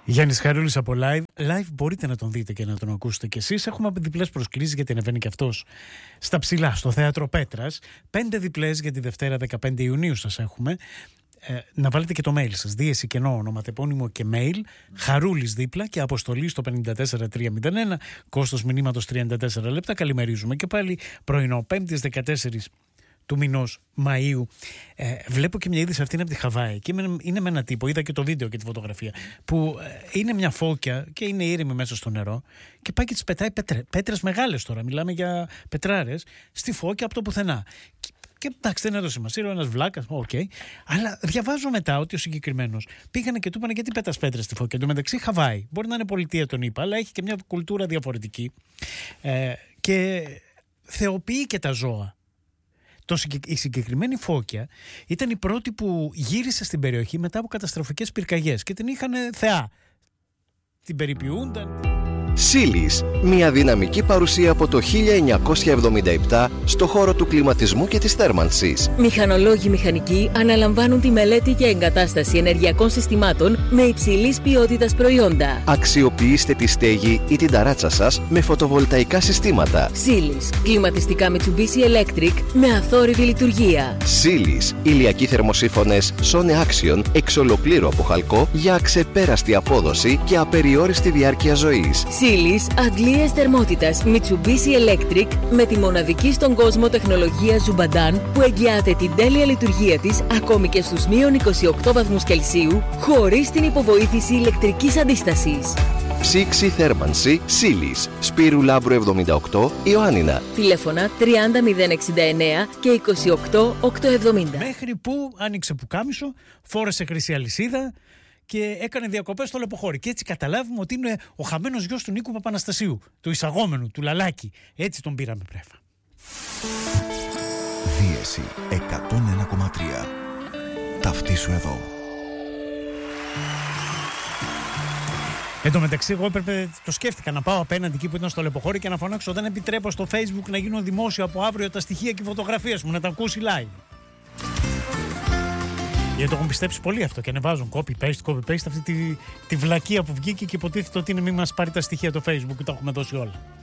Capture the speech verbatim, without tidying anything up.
Γιάννης Χαρούλης από Live. Live μπορείτε να τον δείτε και να τον ακούσετε κι εσείς. Έχουμε διπλές προσκλήσεις γιατί ανεβαίνει και αυτός στα ψηλά, στο Θέατρο Πέτρας. Πέντε διπλές για τη Δευτέρα δεκαπέντε Ιουνίου σας έχουμε. Ε, να βάλετε και το mail σας, δίεση κενό ονοματεπώνυμο και mail, Χαρούλης δίπλα και αποστολή στο πέντε τέσσερα τρία μηδέν ένα, κόστος μηνύματος τριάντα τέσσερα λεπτά. Καλημερίζουμε και πάλι πρωινό, πέμπτης δεκατέσσερις του μηνός Μαΐου. Ε, βλέπω και μια είδηση, αυτή είναι από τη Χαβάη και είναι με ένα τύπο, είδα και το βίντεο και τη φωτογραφία, που ε, είναι μια φώκια και είναι ήρεμη μέσα στο νερό και πάει και τις πετάει πέτρε, πέτρες μεγάλες, τώρα μιλάμε για πετράρες, στη φώκια από το πουθενά. Και εντάξει, δεν έδωσε σημασία, ένας βλάκας, οκ. Okay. Αλλά διαβάζω μετά ότι ο συγκεκριμένος πήγανε και του είπανε γιατί πέτας πέτρες στη φώκια. Εν τω μεταξύ, Χαβάη. Μπορεί να είναι πολιτεία, τον είπα, αλλά έχει και μια κουλτούρα διαφορετική. Ε, και θεοποιεί και τα ζώα. Το, η συγκεκριμένη φώκια ήταν η πρώτη που γύρισε στην περιοχή μετά από καταστροφικές πυρκαγιές και την είχαν θεά. Την περιποιούνταν. Σίλις, μια δυναμική παρουσία από το χίλια εννιακόσια εβδομήντα επτά στο χώρο του κλιματισμού και της θέρμανσης. Μηχανολόγοι μηχανικοί αναλαμβάνουν τη μελέτη και εγκατάσταση ενεργειακών συστημάτων με υψηλής ποιότητας προϊόντα. Αξιοποιήστε τη στέγη ή την ταράτσα σας με φωτοβολταϊκά συστήματα. Σίλις, κλιματιστικά Mitsubishi Electric με αθόρυβη λειτουργία. Σίλις, ηλιακοί θερμοσύφωνες Sone Action εξ ολοκλήρου από χαλκό για αξεπέραστη απόδοση και απεριόριστη διάρκεια ζωής. Σίλις, αντλίες θερμότητας Mitsubishi Electric με τη μοναδική στον κόσμο τεχνολογία Zubadan που εγγυάται την τέλεια λειτουργία της ακόμη και στους μείον είκοσι οκτώ βαθμούς Κελσίου χωρίς την υποβοήθηση ηλεκτρικής αντίστασης. Ψήξη θέρμανση Σίλις, Σπύρου Λάμπρου εβδομήντα οκτώ, Ιωάννινα. Τηλέφωνα τριάντα μηδέν εξήντα εννέα και είκοσι οκτώ οκτακόσια εβδομήντα. Μέχρι που άνοιξε πουκάμισο, φόρεσε χρυσή αλυσίδα και έκανε διακοπές στο Λεποχώρι. Και έτσι καταλάβουμε ότι είναι ο χαμένος γιος του Νίκου Παπαναστασίου, του εισαγόμενου, του Λαλάκη. Έτσι τον πήραμε πρέφα. Δίεση εκατόν ένα κόμμα τρία. Ταυτίσου εδώ. Εν τω μεταξύ, εγώ έπρεπε, το σκέφτηκα να πάω απέναντι εκεί που ήταν στο Λεποχώρι και να φωνάξω: δεν επιτρέπω στο Facebook να γίνουν δημόσιο από αύριο τα στοιχεία και οι φωτογραφίες μου, να τα ακούσει live. Γιατί το έχουν πιστέψει πολύ αυτό και ανεβάζουν copy-paste, copy-paste αυτή τη, τη βλακεία που βγήκε και υποτίθεται ότι είναι μη μας πάρει τα στοιχεία το Facebook που τα έχουμε δώσει όλα.